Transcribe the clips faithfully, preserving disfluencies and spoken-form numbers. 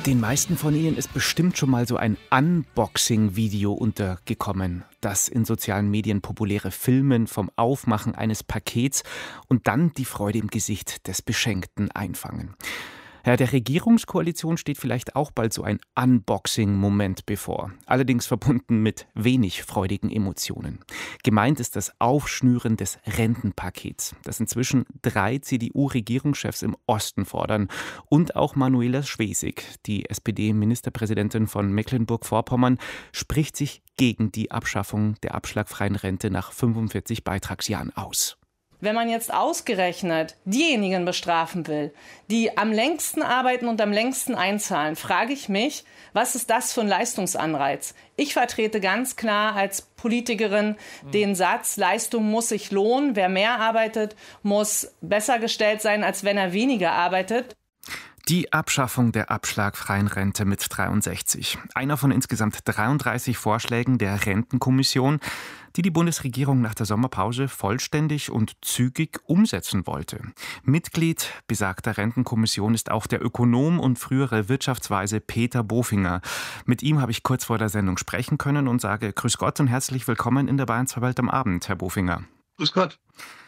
Den meisten von Ihnen ist bestimmt schon mal so ein Unboxing-Video untergekommen, das in sozialen Medien populäre Filmen vom Aufmachen eines Pakets und dann die Freude im Gesicht des Beschenkten einfangen. Ja, der Regierungskoalition steht vielleicht auch bald so ein Unboxing-Moment bevor, allerdings verbunden mit wenig freudigen Emotionen. Gemeint ist das Aufschnüren des Rentenpakets, das inzwischen drei C D U-Regierungschefs im Osten fordern und auch Manuela Schwesig, die S P D-Ministerpräsidentin von Mecklenburg-Vorpommern, spricht sich gegen die Abschaffung der abschlagfreien Rente nach fünfundvierzig Beitragsjahren aus. Wenn man jetzt ausgerechnet diejenigen bestrafen will, die am längsten arbeiten und am längsten einzahlen, frage ich mich, was ist das für ein Leistungsanreiz? Ich vertrete ganz klar als Politikerin den Satz, Leistung muss sich lohnen. Wer mehr arbeitet, muss besser gestellt sein, als wenn er weniger arbeitet. Die Abschaffung der abschlagfreien Rente mit dreiundsechzig. Einer von insgesamt dreiunddreißig Vorschlägen der Rentenkommission, die die Bundesregierung nach der Sommerpause vollständig und zügig umsetzen wollte. Mitglied besagter Rentenkommission ist auch der Ökonom und frühere Wirtschaftsweise Peter Bofinger. Mit ihm habe ich kurz vor der Sendung sprechen können und sage Grüß Gott und herzlich willkommen in der Bayern zwei Welt am Abend, Herr Bofinger. Grüß Gott.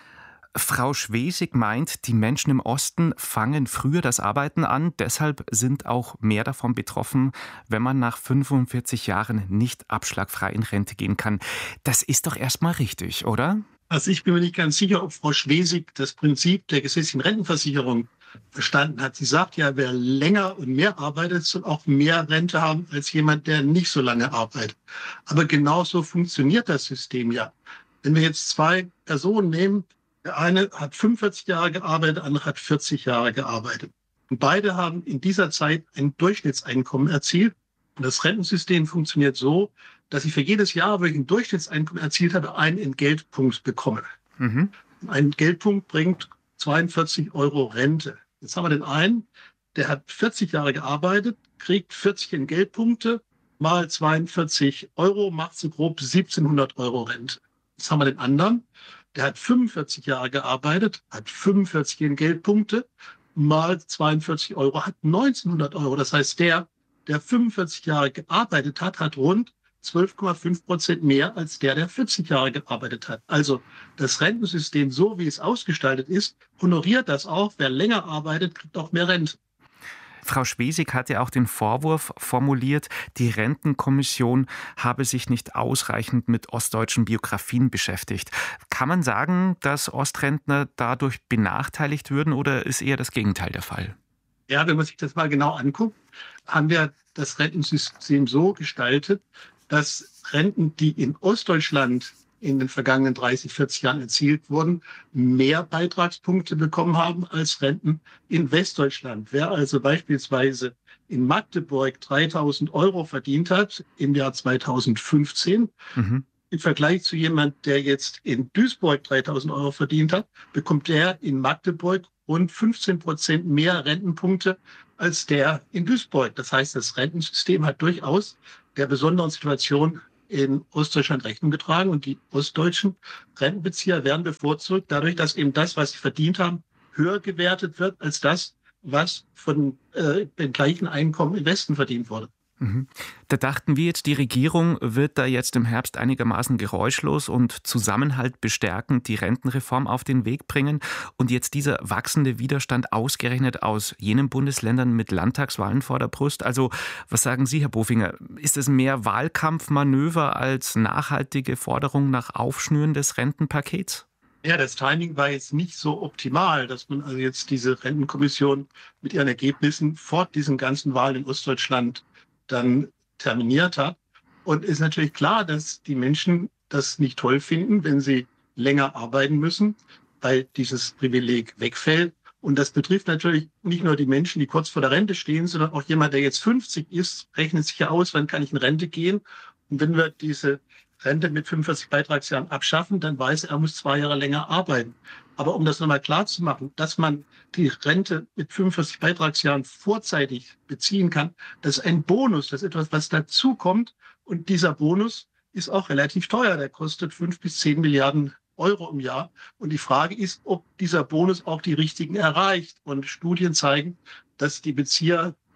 Frau Schwesig meint, die Menschen im Osten fangen früher das Arbeiten an, deshalb sind auch mehr davon betroffen, wenn man nach fünfundvierzig Jahren nicht abschlagfrei in Rente gehen kann. Das ist doch erstmal richtig, oder? Also ich bin mir nicht ganz sicher, ob Frau Schwesig das Prinzip der gesetzlichen Rentenversicherung verstanden hat. Sie sagt ja, wer länger und mehr arbeitet, soll auch mehr Rente haben als jemand, der nicht so lange arbeitet. Aber genauso funktioniert das System ja. Wenn wir jetzt zwei Personen nehmen, der eine hat fünfundvierzig Jahre gearbeitet, der andere hat vierzig Jahre gearbeitet. Und beide haben in dieser Zeit ein Durchschnittseinkommen erzielt. Und das Rentensystem funktioniert so, dass ich für jedes Jahr, wo ich ein Durchschnittseinkommen erzielt habe, einen Entgeltpunkt bekomme. Mhm. Ein Entgeltpunkt bringt zweiundvierzig Euro Rente. Jetzt haben wir den einen, der hat vierzig Jahre gearbeitet, kriegt vierzig Entgeltpunkte, mal zweiundvierzig Euro, macht so grob siebzehnhundert Euro Rente. Jetzt haben wir den anderen, der hat fünfundvierzig Jahre gearbeitet, hat fünfundvierzig Entgeltpunkte, mal zweiundvierzig Euro, hat neunzehnhundert Euro. Das heißt, der, der fünfundvierzig Jahre gearbeitet hat, hat rund zwölf Komma fünf Prozent mehr als der, der vierzig Jahre gearbeitet hat. Also das Rentensystem, so wie es ausgestaltet ist, honoriert das auch. Wer länger arbeitet, kriegt auch mehr Rente. Frau Schwesig hat ja auch den Vorwurf formuliert, die Rentenkommission habe sich nicht ausreichend mit ostdeutschen Biografien beschäftigt. Kann man sagen, dass Ostrentner dadurch benachteiligt würden oder ist eher das Gegenteil der Fall? Ja, wenn man sich das mal genau anguckt, haben wir das Rentensystem so gestaltet, dass Renten, die in Ostdeutschland in den vergangenen dreißig, vierzig Jahren erzielt wurden, mehr Beitragspunkte bekommen haben als Renten in Westdeutschland. Wer also beispielsweise in Magdeburg dreitausend Euro verdient hat im Jahr zweitausendfünfzehn, mhm. im Vergleich zu jemand, der jetzt in Duisburg dreitausend Euro verdient hat, bekommt der in Magdeburg rund fünfzehn Prozent mehr Rentenpunkte als der in Duisburg. Das heißt, das Rentensystem hat durchaus der besonderen Situation in Ostdeutschland Rechnung getragen und die ostdeutschen Rentenbezieher werden bevorzugt dadurch, dass eben das, was sie verdient haben, höher gewertet wird als das, was von äh, dem gleichen Einkommen im Westen verdient wurde. Mhm. Da dachten wir jetzt, die Regierung wird da jetzt im Herbst einigermaßen geräuschlos und Zusammenhalt bestärkend die Rentenreform auf den Weg bringen und jetzt dieser wachsende Widerstand ausgerechnet aus jenen Bundesländern mit Landtagswahlen vor der Brust. Also was sagen Sie, Herr Bofinger, ist es mehr Wahlkampfmanöver als nachhaltige Forderung nach Aufschnüren des Rentenpakets? Ja, das Timing war jetzt nicht so optimal, dass man also jetzt diese Rentenkommission mit ihren Ergebnissen vor diesen ganzen Wahlen in Ostdeutschland dann terminiert hat. Und ist natürlich klar, dass die Menschen das nicht toll finden, wenn sie länger arbeiten müssen, weil dieses Privileg wegfällt. Und das betrifft natürlich nicht nur die Menschen, die kurz vor der Rente stehen, sondern auch jemand, der jetzt fünfzig ist, rechnet sich ja aus, wann kann ich in Rente gehen. Und wenn wir diese Rente mit fünfundvierzig Beitragsjahren abschaffen, dann weiß er, er muss zwei Jahre länger arbeiten. Aber um das nochmal klar zu machen, dass man die Rente mit fünfundvierzig Beitragsjahren vorzeitig beziehen kann, das ist ein Bonus, das ist etwas, was dazukommt. Und dieser Bonus ist auch relativ teuer. Der kostet fünf bis zehn Milliarden Euro im Jahr. Und die Frage ist, ob dieser Bonus auch die Richtigen erreicht. Und Studien zeigen, dass die Bezieher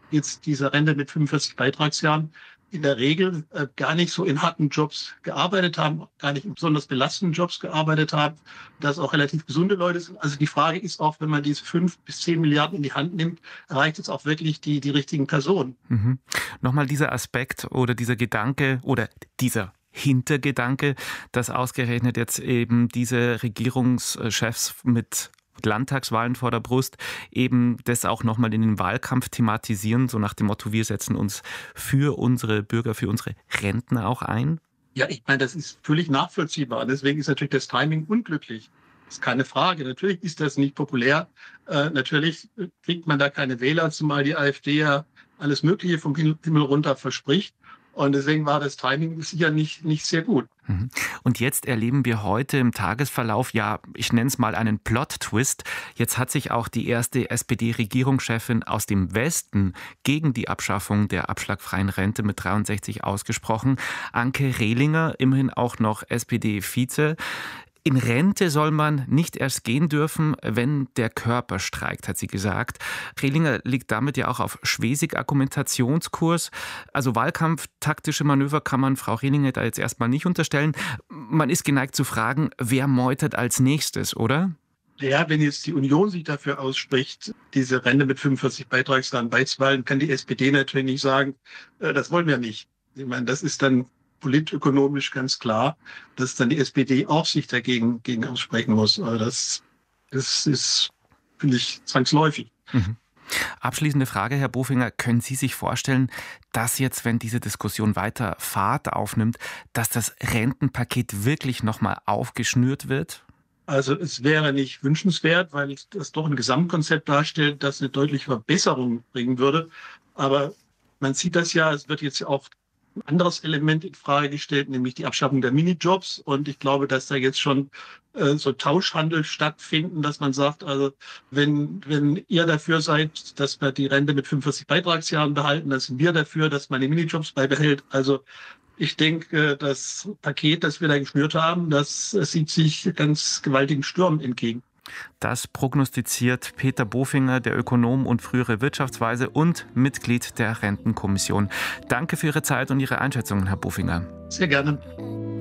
jetzt diese Rente mit fünfundvierzig Beitragsjahren in der Regel äh, gar nicht so in harten Jobs gearbeitet haben, gar nicht in besonders belastenden Jobs gearbeitet haben, dass auch relativ gesunde Leute sind. Also die Frage ist auch, wenn man diese fünf bis zehn Milliarden in die Hand nimmt, erreicht es auch wirklich die, die richtigen Personen. Mhm. Nochmal dieser Aspekt oder dieser Gedanke oder dieser Hintergedanke, dass ausgerechnet jetzt eben diese Regierungschefs mit Landtagswahlen vor der Brust eben das auch nochmal in den Wahlkampf thematisieren, so nach dem Motto, wir setzen uns für unsere Bürger, für unsere Rentner auch ein? Ja, ich meine, das ist völlig nachvollziehbar. Deswegen ist natürlich das Timing unglücklich. Das ist keine Frage. Natürlich ist das nicht populär. Äh, natürlich kriegt man da keine Wähler, zumal die AfD ja alles Mögliche vom Himmel runter verspricht. Und deswegen war das Timing sicher nicht, nicht sehr gut. Und jetzt erleben wir heute im Tagesverlauf, ja, ich nenne es mal einen Plot-Twist. Jetzt hat sich auch die erste S P D-Regierungschefin aus dem Westen gegen die Abschaffung der abschlagfreien Rente mit dreiundsechzig ausgesprochen. Anke Rehlinger, immerhin auch noch S P D-Vize. In Rente soll man nicht erst gehen dürfen, wenn der Körper streikt, hat sie gesagt. Rehlinger liegt damit ja auch auf Schwesig-Argumentationskurs. Also wahlkampftaktische Manöver kann man Frau Rehlinger da jetzt erstmal nicht unterstellen. Man ist geneigt zu fragen, wer meutert als nächstes, oder? Ja, wenn jetzt die Union sich dafür ausspricht, diese Rente mit fünfundvierzig Beitragsjahren beizubehalten, kann die S P D natürlich nicht sagen, äh, das wollen wir nicht. Ich meine, das ist dann politökonomisch ganz klar, dass dann die S P D auch sich dagegen gegen aussprechen muss. Aber das, das ist, finde ich, zwangsläufig. Mhm. Abschließende Frage, Herr Bofinger. Können Sie sich vorstellen, dass jetzt, wenn diese Diskussion weiter Fahrt aufnimmt, dass das Rentenpaket wirklich nochmal aufgeschnürt wird? Also es wäre nicht wünschenswert, weil das doch ein Gesamtkonzept darstellt, das eine deutliche Verbesserung bringen würde. Aber man sieht das ja, es wird jetzt auch ein anderes Element in Frage gestellt, nämlich die Abschaffung der Minijobs. Und ich glaube, dass da jetzt schon äh, so Tauschhandel stattfinden, dass man sagt, also wenn wenn ihr dafür seid, dass wir die Rente mit fünfundvierzig Beitragsjahren behalten, dann sind wir dafür, dass man die Minijobs beibehält. Also ich denke, das Paket, das wir da geschnürt haben, das sieht sich ganz gewaltigen Stürmen entgegen. Das prognostiziert Peter Bofinger, der Ökonom und frühere Wirtschaftsweise und Mitglied der Rentenkommission. Danke für Ihre Zeit und Ihre Einschätzungen, Herr Bofinger. Sehr gerne.